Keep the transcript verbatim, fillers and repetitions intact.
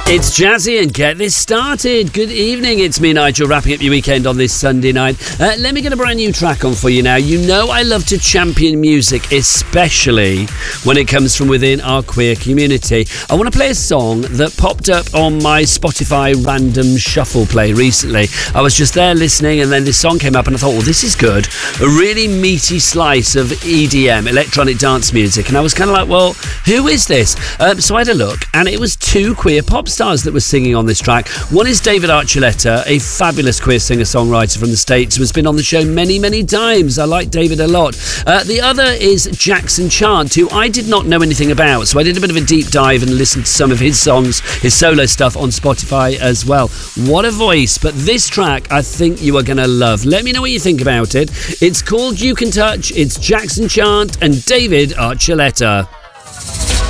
It's Jazzy and get this started. Good evening, it's me, Nigel, wrapping up your weekend on this Sunday night. Uh, let me get a brand new track on for you now. You know I love to champion music, especially when it comes from within our queer community. I want to play a song that popped up on my Spotify random shuffle play recently. I was just there listening and then this song came up and I thought, well, this is good. A really meaty slice of E D M, electronic dance music. And I was kind of like, well, who is this? Um, so I had a look and it was two queer pop stars that were singing on this track. One is David Archuleta, a fabulous queer singer-songwriter from the States who has been on the show many, many times. I like David a lot. Uh, the other is Jackson Chant, who I did not know anything about, so I did a bit of a deep dive and listened to some of his songs, his solo stuff on Spotify as well. What a voice, but this track I think you are going to love. Let me know what you think about it. It's called You Can Touch, it's Jackson Chant and David Archuleta.